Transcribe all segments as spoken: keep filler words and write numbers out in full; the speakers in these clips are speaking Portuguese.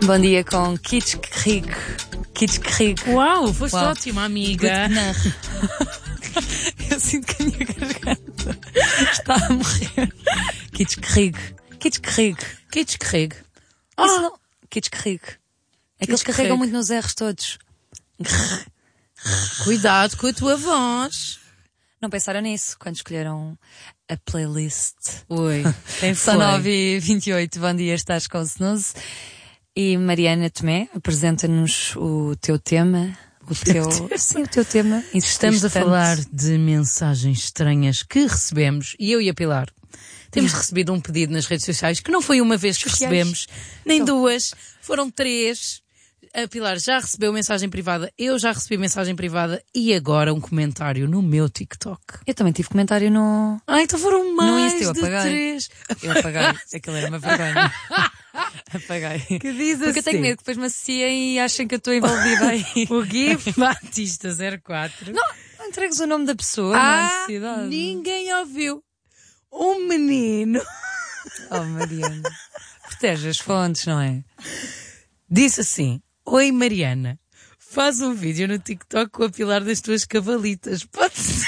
Bom dia com Kitschkrieg. Kitschkrieg. Uau, foste Uau. ótima, amiga. Eu sinto que a minha garganta está a morrer. Kitschkrieg. Kitschkrieg. Kitschkrieg. Oh. Isso não... Kitschkrieg. É que eles carregam muito nos R's todos. Cuidado com a tua voz. Não pensaram nisso quando escolheram a playlist. Oi, tem São nove e vinte e oito, bom dia, estás com o Snooze. E Mariana Tomé apresenta-nos o teu tema. O teu, sim, o teu tema. Estamos a tanto. falar de mensagens estranhas que recebemos, e eu e a Pilar temos recebido um pedido nas redes sociais, que não foi uma vez que Sociais. recebemos, nem duas, foram três. A Pilar já recebeu mensagem privada, eu já recebi mensagem privada e agora um comentário no meu TikTok. Eu também tive comentário no... Ah, então foram mais Insta, eu de apaguei. três. Eu apaguei. Aquilo era uma vergonha. Apaguei. Que diz Porque eu assim. tenho medo que depois me associem e achem que eu estou envolvida aí. O Gui Batista zero quatro. Não, não entregues o nome da pessoa, não há Ah, necessidade. ninguém ouviu. Um menino Oh, Mariana. Protege as fontes, não é? disse assim: oi Mariana, faz um vídeo no TikTok com a Pilar das tuas cavalitas. Pode ser?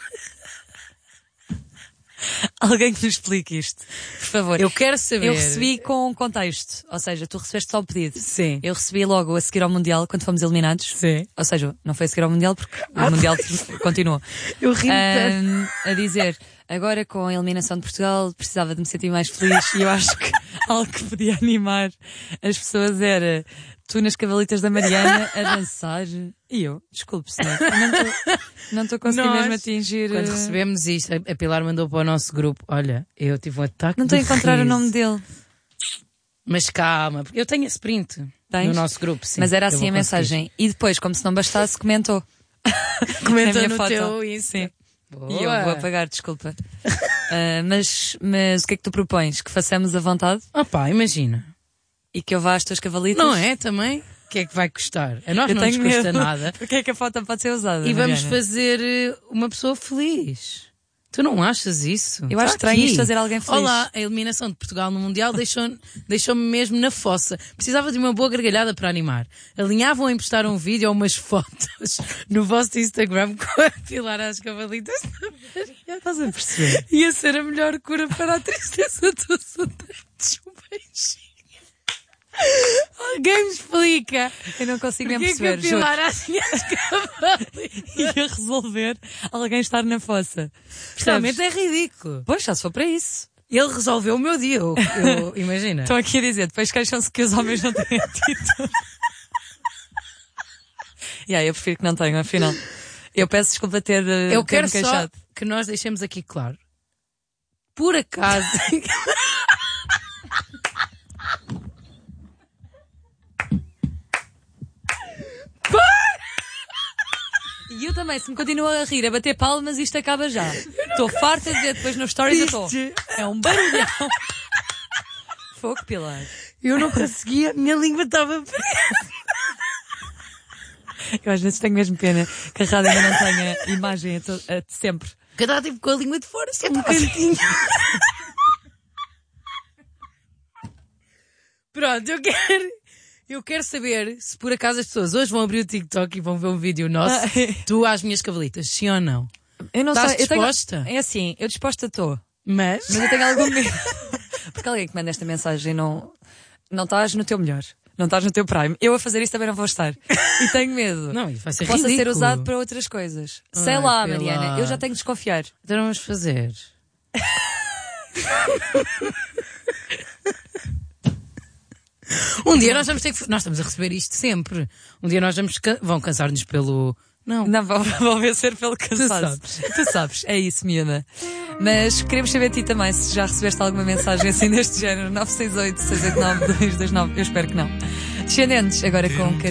Alguém que nos explique isto, por favor. Eu quero saber. Eu recebi com contexto, ou seja, tu recebeste só o pedido. Sim. Eu recebi logo a seguir ao Mundial, quando fomos eliminados. Sim. Ou seja, não foi a seguir ao Mundial porque o Mundial continuou. Eu ri Ahm, a dizer, agora com a eliminação de Portugal precisava de me sentir mais feliz e eu acho que algo que podia animar as pessoas era tu nas cavalitas da Mariana a dançar e eu, desculpe senhor, não estou conseguindo Nós, mesmo atingir. Quando recebemos isto, a Pilar mandou para o nosso grupo: olha, eu tive um ataque Não estou a de encontrar o riso. nome dele. Mas calma, porque eu tenho esse print Tens? no nosso grupo. Sim, Mas era eu assim vou a mensagem. E depois, como se não bastasse, comentou. conseguir. Comenta Na minha no foto. teu Insta. Sim. Boa. E eu vou apagar, desculpa. Ah, mas, mas o que é que tu propões? Que façamos à vontade Ah pá, imagina. e que eu vá às tuas cavalitas? Não é também? O que é que vai custar? A nós Eu não nos tenho custa medo. nada. Porque é que a foto pode ser usada? E vamos Mariana? fazer eh, uma pessoa feliz. Tu não achas isso? Eu acho Tá estranho aqui. isto fazer alguém feliz. Olá, a eliminação de Portugal no Mundial deixou- deixou-me mesmo na fossa. Precisava de uma boa gargalhada para animar. Alinhavam em postar um vídeo ou umas fotos no vosso Instagram com a Pilar às cavalitas. Estás a perceber? Ia ser a melhor cura para a tristeza dos outros. Um beijinho. Alguém me explica. Eu não consigo mesmo Porquê que a perceber. Juro. Pilar assim às cavalitas? Ia resolver alguém estar na fossa. Realmente é ridículo. Pois, já se for para isso. Ele resolveu o meu dia, eu, eu- imagina. Estão aqui a dizer, depois queixam-se que os homens não têm atitude. E aí, eu prefiro que não tenham, afinal. Eu peço desculpa ter, eh, Eu ter quero me só queixado. que nós deixemos aqui claro. Por acaso... E eu também, se me continuo a rir, a bater palmas, isto acaba já. Estou farta de ver depois nos stories, eu estou. Isto- É um barulhão. Fogo, Pilar. Eu não conseguia, a minha língua estava presa. Eu às vezes tenho mesmo pena que a rádio ainda não tenha imagem a to- a- sempre. Eu estava tipo com a língua de fora, só um cantinho. Pronto, eu quero... Eu quero saber se por acaso as pessoas hoje vão abrir o TikTok e vão ver um vídeo nosso, Ah, é. tu às minhas cavalitas, sim ou não? Eu não Estás sei. eu tenho- disposta? É assim, eu disposta estou. Mas... Mas eu tenho algum medo. Porque alguém que manda esta mensagem não, não estás no teu melhor. Não estás no teu prime. Eu a fazer isso também não vou estar. E tenho medo. Não, isso vai ser que possa ridículo. ser usado para outras coisas. Sei Ai, lá, Pilar. Mariana. Eu já tenho de desconfiar. Então vamos fazer. Um dia nós vamos ter que... Nós estamos a receber isto sempre. Um dia nós vamos... ca- Vão cansar-nos pelo... Não. Não, vou, vou vencer pelo cansaço. sabes. Tu sabes. É isso, miúda. Mas queremos saber de ti também se já recebeste alguma mensagem assim deste género. nove seis oito, seis oito nove, dois dois nove. Eu espero que não. Descendentes, agora com